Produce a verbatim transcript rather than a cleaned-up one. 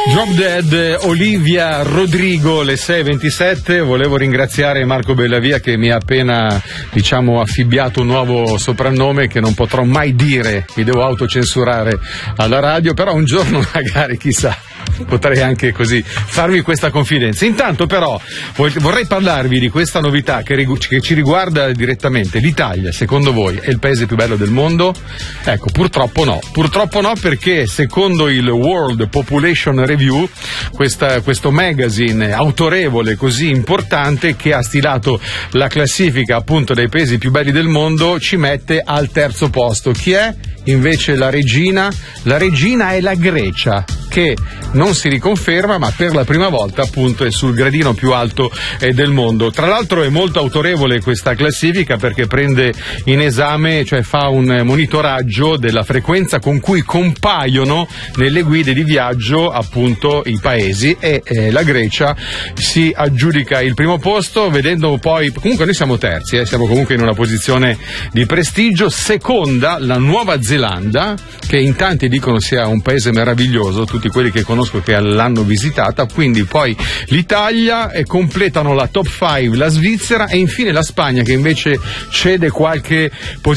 Drop Dead, Olivia Rodrigo, le sei e ventisette. Volevo ringraziare Marco Bellavia che mi ha appena, diciamo, affibbiato un nuovo soprannome che non potrò mai dire, mi devo autocensurare alla radio, però un giorno magari, chissà, potrei anche così farvi questa confidenza. Intanto però vorrei parlarvi di questa novità che, rigu- che ci riguarda direttamente. L'Italia, secondo voi, è il paese più bello del mondo? Ecco, purtroppo no. Purtroppo no, perché secondo il World Population Review, questa, questo magazine autorevole così importante che ha stilato la classifica appunto dei paesi più belli del mondo, ci mette al terzo posto. Chi è? Invece la regina, la regina è la Grecia, che non si riconferma, ma per la prima volta appunto è sul gradino più alto eh, del mondo. Tra l'altro è molto autorevole questa classifica perché prende in esame, cioè fa un monitoraggio della frequenza con cui compaiono nelle guide di viaggio appunto i paesi, e eh, la Grecia si aggiudica il primo posto, vedendo poi, comunque noi siamo terzi, eh, siamo comunque in una posizione di prestigio. Seconda la Nuova Zelanda, che in tanti dicono sia un paese meraviglioso, tutti quelli che conosco che l'hanno visitata. Quindi poi l'Italia, e completano la top cinque la Svizzera e infine la Spagna, che invece cede qualche posizione